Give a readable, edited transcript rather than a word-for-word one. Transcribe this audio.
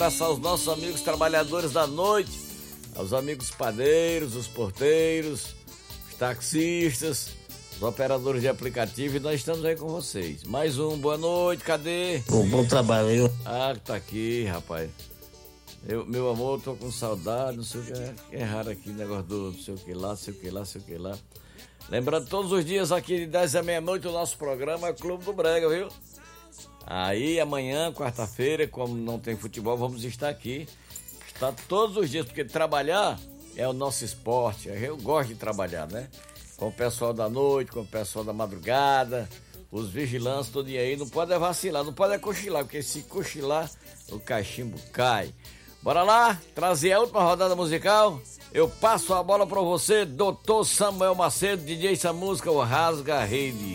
Abraçar os nossos amigos trabalhadores da noite, aos amigos padeiros, os porteiros, os taxistas, os operadores de aplicativo, e nós estamos aí com vocês. Mais um, boa noite, cadê? Bom trabalho. Ah, tá aqui, rapaz. Meu amor, tô com saudade, não sei o que é raro aqui, negócio do não sei o que lá, sei o que lá, sei o que lá. Lembrando, todos os dias aqui de 10 à meia-noite o nosso programa é Clube do Brega, viu? Aí amanhã, quarta-feira, como não tem futebol, vamos estar aqui. Está todos os dias, porque trabalhar é o nosso esporte. Eu gosto de trabalhar, né? Com o pessoal da noite, com o pessoal da madrugada, os vigilantes, todo dia aí. Não pode vacilar, não pode cochilar, porque se cochilar, o cachimbo cai. Bora lá, trazer a última rodada musical. Eu passo a bola para você, Dr. Samuel Macedo, DJ essa música, o Rasga Rede.